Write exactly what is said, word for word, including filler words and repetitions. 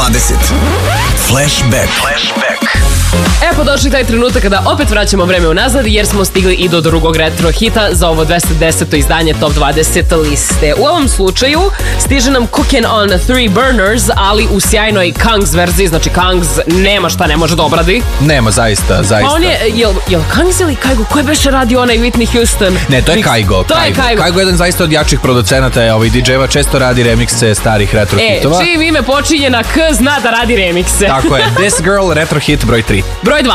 dvadeset. Flashback. Flashback. E, podošli taj trenutak kada opet vraćamo vreme unazad jer smo stigli i do drugog retro hita za ovo dvesta deseto izdanje Top dvadeset liste. U ovom slučaju stiže nam Cookin' on Three Burners, ali u sjajnoj Kangs verziji, znači Kangs nema šta ne može da obradi. Nema, zaista, zaista. Pa on je, jel, jel Kangs ili Kaigo? Ko je beše radio onaj Whitney Houston? Ne, to je Kaigo. To je Kaigo. Kaigo je jedan zaista od jačih producenata, je ovaj D J-eva, često radi remikse starih retro e, hitova. E, čim ime počinje na K, zna da radi remikse. Tako je. This Girl, retro hit broj tri. Broj dva.